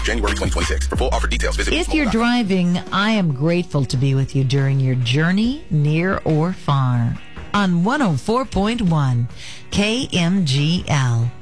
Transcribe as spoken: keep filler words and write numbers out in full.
January twenty twenty-six. For full offer details, visit If you're driving, I am grateful to be with you during your journey, near or far. On one oh four point one K M G L.